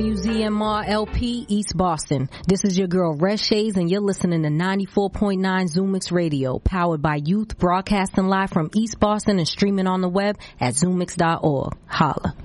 UZMR LP, East Boston. This is your girl, Red Shades, and you're listening to 94.9 Zoomix Radio, powered by Youth, broadcasting live from East Boston and streaming on the web at zoomix.org. Holla.